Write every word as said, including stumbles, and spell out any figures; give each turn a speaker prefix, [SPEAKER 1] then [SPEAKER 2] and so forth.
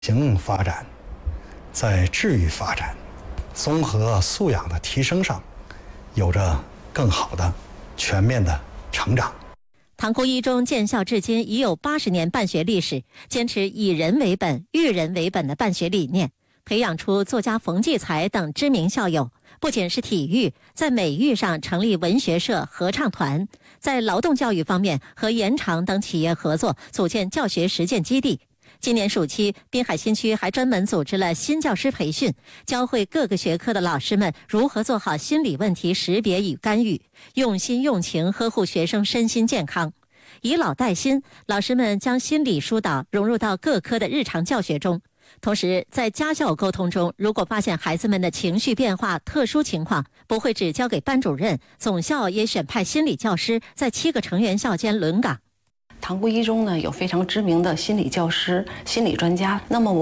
[SPEAKER 1] 行发展，在智育发展、综合素养的提升上，有着更好的、全面的成长。
[SPEAKER 2] 塘沽一中建校至今已有八十年办学历史，坚持以人为本、育人为本的办学理念，培养出作家冯骥才等知名校友。不仅是体育，在美育上成立文学社、合唱团；在劳动教育方面，和盐厂等企业合作，组建教学实践基地。今年暑期，滨海新区还专门组织了新教师培训，教会各个学科的老师们如何做好心理问题识别与干预，用心用情呵护学生身心健康。以老带新，老师们将心理疏导融入到各科的日常教学中。同时，在家校沟通中，如果发现孩子们的情绪变化、特殊情况，不会只交给班主任，总校也选派心理教师在七个成员校间轮岗。
[SPEAKER 3] 塘沽一中呢有非常知名的心理教师、心理专家，那么我